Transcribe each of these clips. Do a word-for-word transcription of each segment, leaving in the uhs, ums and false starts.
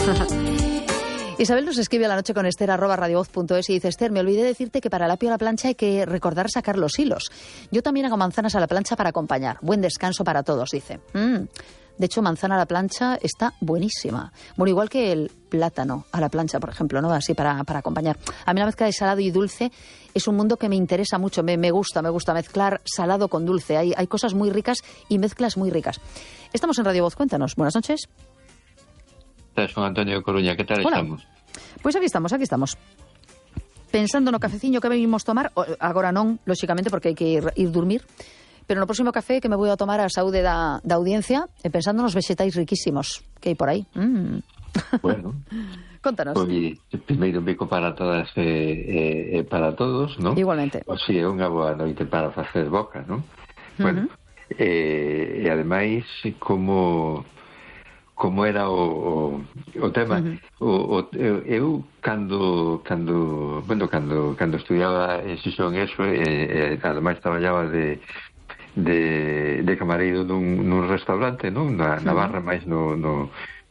Isabel nos escribe a la noche con Esther, arroba radiovoz punto es, y dice: Esther, me olvidé decirte que para el apio a la plancha hay que recordar sacar los hilos. Yo también hago manzanas a la plancha para acompañar. Buen descanso para todos, dice. Mm. De hecho, manzana a la plancha está buenísima. Bueno, igual que el plátano a la plancha, por ejemplo, ¿no? Así para, para acompañar. A mí la mezcla de salado y dulce es un mundo que me interesa mucho. Me, me gusta, me gusta mezclar salado con dulce. Hay, hay cosas muy ricas y mezclas muy ricas. Estamos en Radio Voz, cuéntanos. Buenas noches. Son Antonio Coruña, ¿qué tal Hola. estamos? Pois aquí estamos, aquí estamos. Pensando no cafeciño que venimos tomar, agora non, lóxicamente, porque hai que ir, ir dormir, pero no próximo café que me vou a tomar a saúde da, da audiencia, e pensando nos vexetais riquísimos que hai por aí. Mm. Bueno, contanos. Pois, primeiro bico para todas e eh, eh, para todos, ¿no? Igualmente. O si é unha boa noite para facer boca, ¿no? Uh-huh. Bueno, eh, e ademais, como... como era o, o, o tema. Uh-huh. o, o, eu, eu cando cando bueno cando cando estudiaba en Xixón eso, e, e ademais traballaba de de, de camareiro nun, nun restaurante, non? Na, na barra, máis no no,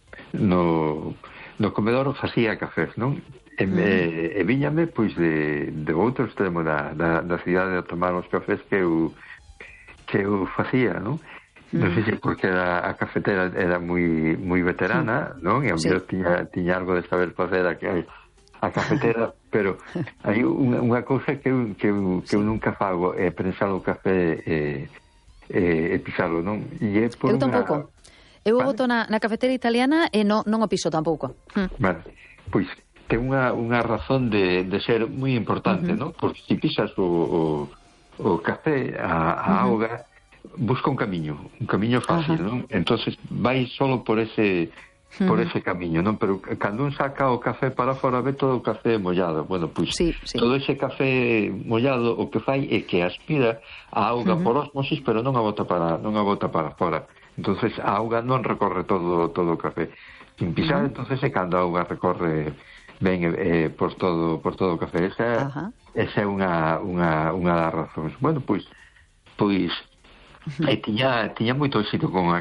no no comedor facía cafés, non? E, uh-huh. e, e viñame pois de, de outro extremo da, da, da cidade a tomar os cafés que eu que eu facía, non? Non sei se porque era, a cafetera era moi moi veterana, sí. Non? E a mellor sí. tiña, tiña algo de saber facer a, a cafetera, pero hai unha, unha cousa que eu, que, eu, que eu nunca fago é prensar o café e, e, e pisalo, non? E é por eu tampouco. Una... Eu vale? boto na, na cafetera italiana e non, non o piso tampouco. Hm. Vale, pois ten unha, unha razón de, de ser moi importante, uh-huh. non? Porque se pisas o, o, o café, a, a uh-huh. auga, busca un camiño, un camiño fácil, non? Entonces vai solo por ese por uh-huh. ese camiño, non? Pero cando un saca o café para fora, ve todo o café mollado. Bueno, pois sí, sí. todo ese café mollado o que fai é que aspira a auga uh-huh. por osmosis, pero non a bota para non a bota para fora. Entonces a auga non recorre todo todo o café. Sin pisar, uh-huh. entonces é cando a auga recorre ben eh, por todo por todo o café. Esa uh-huh. esa é unha unha unha das razóns. Bueno, pois pois E tiña, tiña moito éxito con a